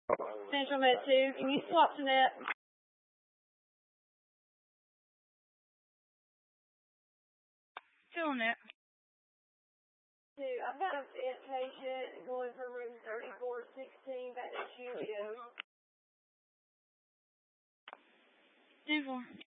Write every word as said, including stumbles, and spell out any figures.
Central Med two, can you swap to net? Still on net. Two, I've got an inpatient going from room thirty-four sixteen back to Julio. Ten four.